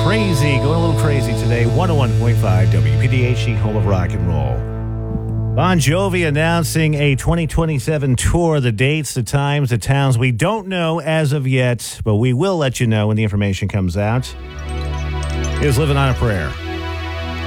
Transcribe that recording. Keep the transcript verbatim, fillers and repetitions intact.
crazy, going a little crazy today. one oh one point five W P D H C, home of rock and roll. Bon Jovi announcing a twenty twenty-seven tour. The dates, the times, the towns we don't know as of yet, but we will let you know when the information comes out. Is Living on a Prayer.